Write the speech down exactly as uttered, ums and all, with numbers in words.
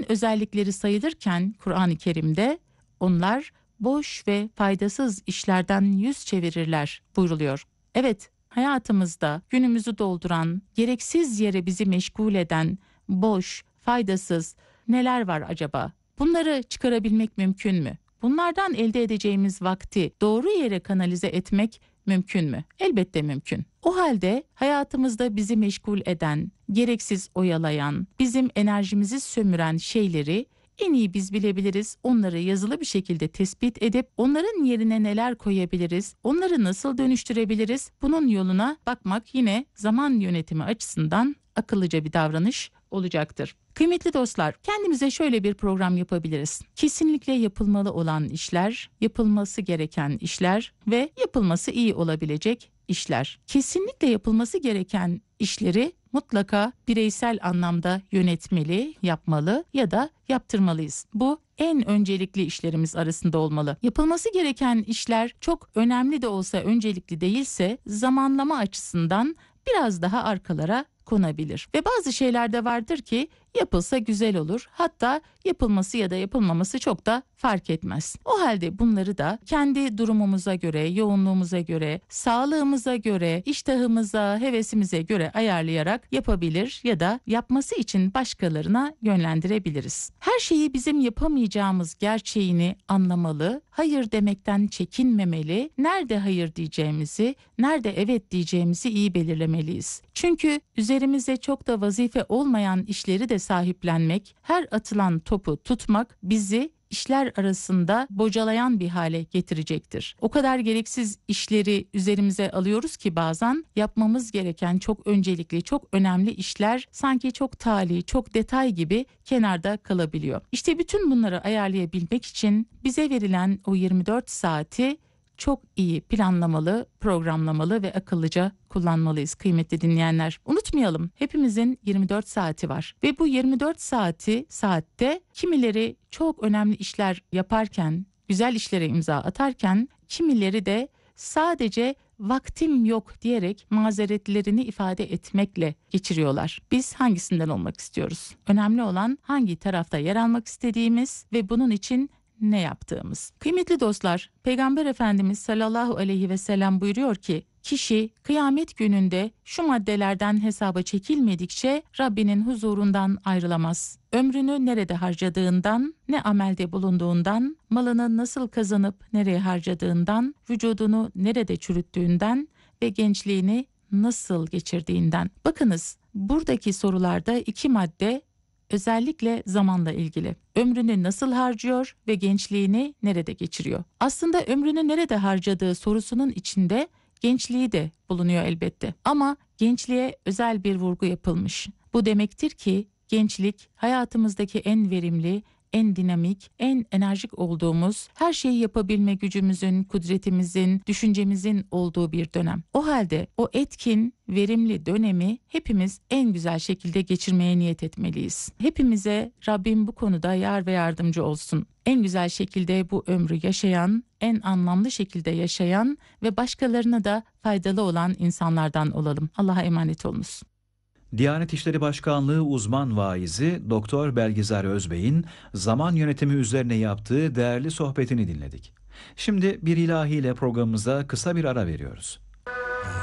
İşlerin özellikleri sayılırken Kur'an-ı Kerim'de onlar boş ve faydasız işlerden yüz çevirirler buyruluyor. Evet, hayatımızda günümüzü dolduran, gereksiz yere bizi meşgul eden, boş, faydasız neler var acaba? Bunları çıkarabilmek mümkün mü? Bunlardan elde edeceğimiz vakti doğru yere kanalize etmek mümkün mü? Elbette mümkün. O halde hayatımızda bizi meşgul eden, gereksiz oyalayan, bizim enerjimizi sömüren şeyleri en iyi biz bilebiliriz. Onları yazılı bir şekilde tespit edip onların yerine neler koyabiliriz, onları nasıl dönüştürebiliriz? Bunun yoluna bakmak yine zaman yönetimi açısından akıllıca bir davranış olacaktır. Kıymetli dostlar, kendimize şöyle bir program yapabiliriz. Kesinlikle yapılmalı olan işler, yapılması gereken işler ve yapılması iyi olabilecek işler. Kesinlikle yapılması gereken işleri mutlaka bireysel anlamda yönetmeli, yapmalı ya da yaptırmalıyız. Bu en öncelikli işlerimiz arasında olmalı. Yapılması gereken işler çok önemli de olsa öncelikli değilse zamanlama açısından biraz daha arkalara konabilir. Ve bazı şeyler de vardır ki yapılsa güzel olur. Hatta yapılması ya da yapılmaması çok da fark etmez. O halde bunları da kendi durumumuza göre, yoğunluğumuza göre, sağlığımıza göre, iştahımıza, hevesimize göre ayarlayarak yapabilir ya da yapması için başkalarına yönlendirebiliriz. Her şeyi bizim yapamayacağımız gerçeğini anlamalı, hayır demekten çekinmemeli, nerede hayır diyeceğimizi, nerede evet diyeceğimizi iyi belirlemeliyiz. Çünkü üzerimize çok da vazife olmayan işleri de sahiplenmek, her atılan topu tutmak bizi işler arasında bocalayan bir hale getirecektir. O kadar gereksiz işleri üzerimize alıyoruz ki bazen yapmamız gereken çok öncelikli, çok önemli işler sanki çok tali, çok detay gibi kenarda kalabiliyor. İşte bütün bunları ayarlayabilmek için bize verilen o yirmi dört saati çok iyi planlamalı, programlamalı ve akıllıca kullanmalıyız kıymetli dinleyenler. Unutmayalım, hepimizin yirmi dört saati var ve bu yirmi dört saati saatte kimileri çok önemli işler yaparken, güzel işlere imza atarken, kimileri de sadece vaktim yok diyerek mazeretlerini ifade etmekle geçiriyorlar. Biz hangisinden olmak istiyoruz? Önemli olan hangi tarafta yer almak istediğimiz ve bunun için ne yaptığımız. Kıymetli dostlar, Peygamber Efendimiz sallallahu aleyhi ve sellem buyuruyor ki, kişi kıyamet gününde şu maddelerden hesaba çekilmedikçe Rabbinin huzurundan ayrılamaz. Ömrünü nerede harcadığından, ne amelde bulunduğundan, malını nasıl kazanıp nereye harcadığından, vücudunu nerede çürüttüğünden ve gençliğini nasıl geçirdiğinden. Bakınız, buradaki sorularda iki madde özellikle zamanla ilgili. Ömrünü nasıl harcıyor ve gençliğini nerede geçiriyor? Aslında ömrünü nerede harcadığı sorusunun içinde gençliği de bulunuyor elbette. Ama gençliğe özel bir vurgu yapılmış. Bu demektir ki gençlik hayatımızdaki en verimli, en dinamik, en enerjik olduğumuz, her şeyi yapabilme gücümüzün, kudretimizin, düşüncemizin olduğu bir dönem. O halde o etkin, verimli dönemi hepimiz en güzel şekilde geçirmeye niyet etmeliyiz. Hepimize Rabbim bu konuda yar ve yardımcı olsun. En güzel şekilde bu ömrü yaşayan, en anlamlı şekilde yaşayan ve başkalarına da faydalı olan insanlardan olalım. Allah'a emanet olunuz. Diyanet İşleri Başkanlığı uzman vaizi Doktor Belgizar Özbey'in zaman yönetimi üzerine yaptığı değerli sohbetini dinledik. Şimdi bir ilahiyle programımıza kısa bir ara veriyoruz.